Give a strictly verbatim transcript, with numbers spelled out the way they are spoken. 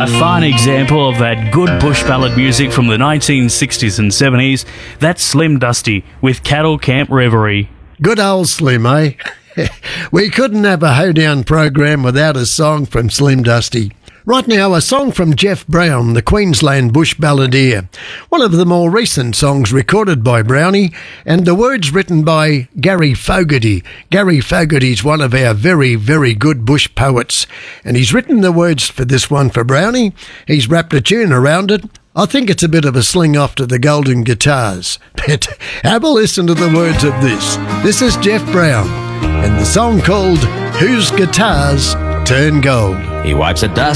A fine example of that good bush ballad music from the nineteen sixties and seventies. That's Slim Dusty with Cattle Camp Reverie. Good old Slim, eh? We couldn't have a hoedown program without a song from Slim Dusty. Right now, a song from Jeff Brown, the Queensland bush balladeer. One of the more recent songs recorded by Brownie, and the words written by Gary Fogarty. Gary Fogarty's one of our very, very good bush poets, and he's written the words for this one for Brownie. He's wrapped a tune around it. I think it's a bit of a sling off to the Golden Guitars. But have a listen to the words of this. This is Jeff Brown, and the song called Whose Guitars Turn Gold. He wipes the dust